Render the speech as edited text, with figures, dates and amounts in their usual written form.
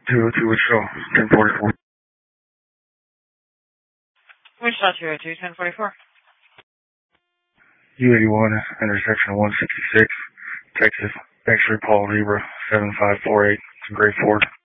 202 Wichita, 1044. Wichita 202, 1044. U81, intersection 166, Texas, X-ray Paul Zebra, 7548, Gray Ford.